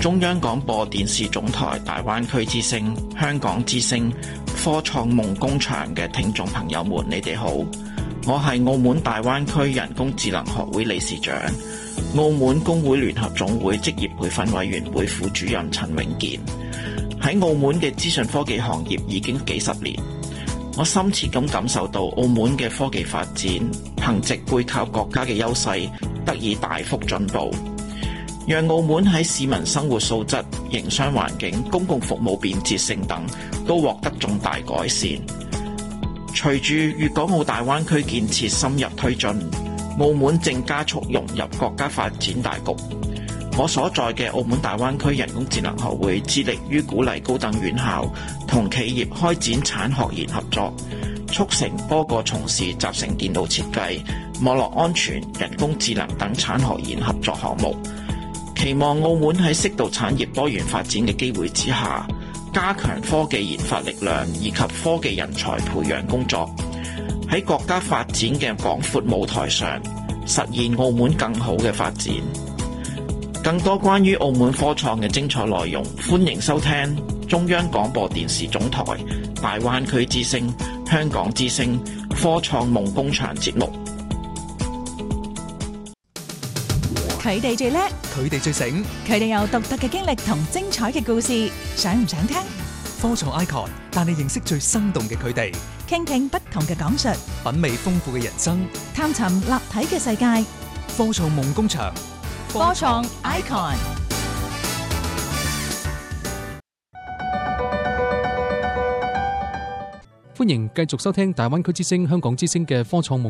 中央廣播電視總台大灣區之聲、香港之聲、科創夢工場嘅聽眾朋友們，你哋好，我係澳門大灣區人工智能學會理事長、澳門工會聯合總會職業培訓委員會副主任陳永健。喺澳門嘅資訊科技行業已經幾十年，我深切咁感受到澳門嘅科技發展，憑藉背靠國家嘅優勢，得以大幅進步，讓澳門喺市民生活素質、營商環境、公共服務便捷性等都獲得重大改善。隨住粵港澳大灣區建設深入推進，澳門正加速融入國家發展大局。我所在嘅澳門大灣區人工智能學會致力於鼓勵高等院校同企業開展產學研合作，促成多個從事集成電腦設計、網絡安全、人工智能等產學研合作項目。期望澳門喺適度產業多元發展嘅機會之下，加強科技研發力量以及科技人才培養工作，喺國家發展嘅廣闊舞台上，實現澳門更好嘅發展。更多關於澳門科創嘅精彩內容，歡迎收聽中央廣播電視總台大灣區之聲、香港之聲、科創夢工場節目。 佢哋最叻， 佢哋最醒， 佢哋有獨特嘅經歷同精彩嘅故事，想唔想聽？ 科創 icon 帶你認識最生動嘅佢哋， 傾聽不同嘅講述， 品味豐富嘅人生， 探尋立體嘅世界。 科創夢工場， 科創 icon。 歡迎繼續收聽大灣區之聲、香港之聲嘅科創夢